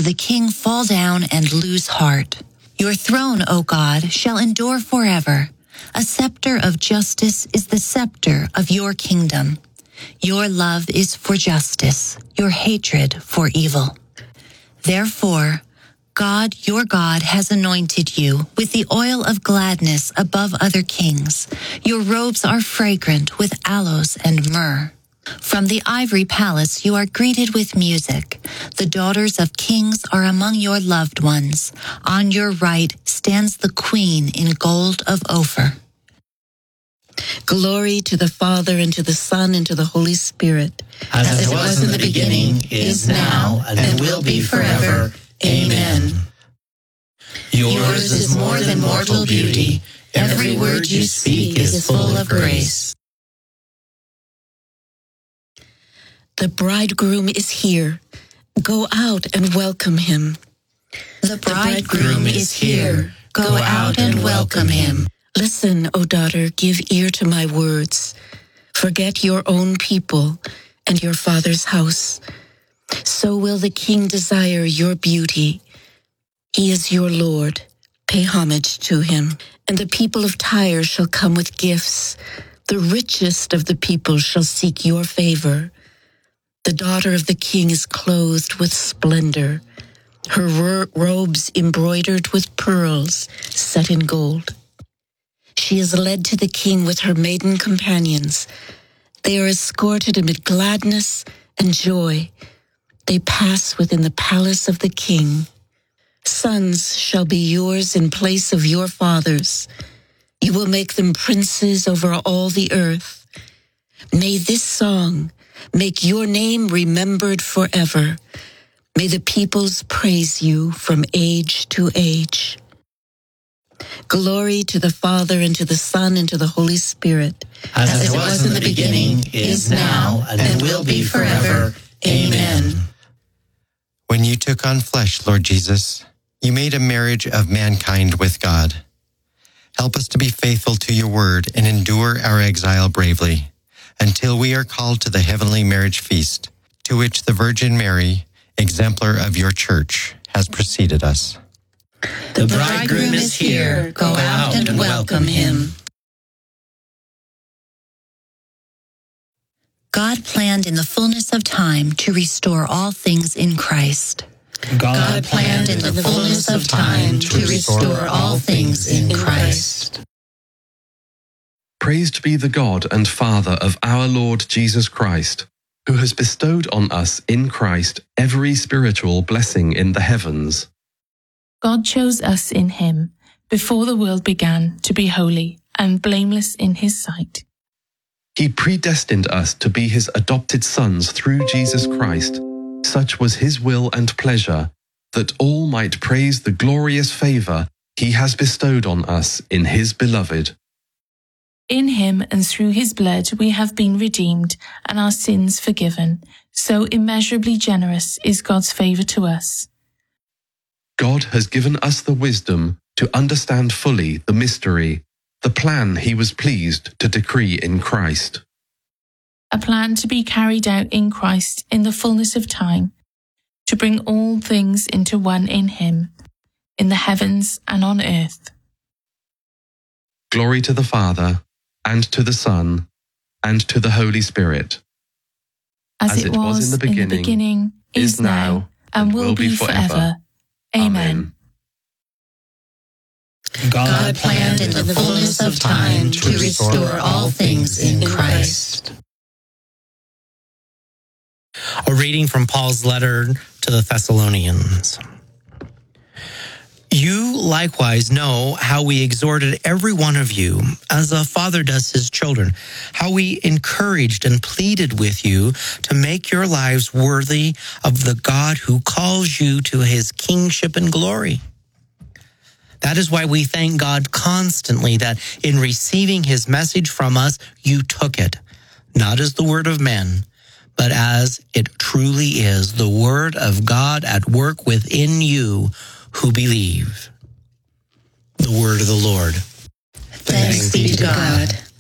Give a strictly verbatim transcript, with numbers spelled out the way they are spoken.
of the king fall down and lose heart. Your throne, O God, shall endure forever. A scepter of justice is the scepter of your kingdom. Your love is for justice, your hatred for evil. Therefore, God, your God, has anointed you with the oil of gladness above other kings. Your robes are fragrant with aloes and myrrh. From the ivory palace you are greeted with music. The daughters of kings are among your loved ones. On your right stands the queen in gold of Ophir. Glory to the Father, and to the Son, and to the Holy Spirit. As, As it was in the beginning, is now, and will be forever. Amen. Yours is more than mortal beauty. Every word you speak is full of grace. The bridegroom is here. Go out and welcome him. The bridegroom is here. Go out and welcome him. Listen, O daughter, give ear to my words. Forget your own people and your father's house. So will the king desire your beauty. He is your Lord. Pay homage to him. And the people of Tyre shall come with gifts. The richest of the people shall seek your favor. The daughter of the king is clothed with splendor, her ro- robes embroidered with pearls set in gold. She is led to the king with her maiden companions. They are escorted amid gladness and joy. They pass within the palace of the king. Sons shall be yours in place of your fathers. You will make them princes over all the earth. May this song make your name remembered forever. May the peoples praise you from age to age. Glory to the Father, and to the Son, and to the Holy Spirit. As, As it was, was in the beginning, is now, and, and will be forever. Amen. When you took on flesh, Lord Jesus, you made a marriage of mankind with God. Help us to be faithful to your word and endure our exile bravely, until we are called to the heavenly marriage feast, to which the Virgin Mary, exemplar of your church, has preceded us. The bridegroom is here. Go out and welcome him. God planned in the fullness of time to restore all things in Christ. God planned in the fullness of time to restore all things in Christ. Praised be the God and Father of our Lord Jesus Christ, who has bestowed on us in Christ every spiritual blessing in the heavens. God chose us in him before the world began to be holy and blameless in his sight. He predestined us to be his adopted sons through Jesus Christ. Such was his will and pleasure, that all might praise the glorious favor he has bestowed on us in his beloved. In him and through his blood we have been redeemed and our sins forgiven. So immeasurably generous is God's favor to us. God has given us the wisdom to understand fully the mystery, the plan he was pleased to decree in Christ. A plan to be carried out in Christ in the fullness of time, to bring all things into one in him, in the heavens and on earth. Glory to the Father, and to the Son, and to the Holy Spirit. As, As it, it was, was in the beginning, in the beginning is now, and, and will, will be forever. forever. Amen. God planned in the fullness of time to restore all things in Christ. A reading from Paul's letter to the Thessalonians. You likewise know how we exhorted every one of you, as a father does his children, how we encouraged and pleaded with you to make your lives worthy of the God who calls you to his kingship and glory. That is why we thank God constantly that in receiving his message from us, you took it, not as the word of men, but as it truly is, the word of God at work within you who believe. The word of the Lord. Thanks be to God.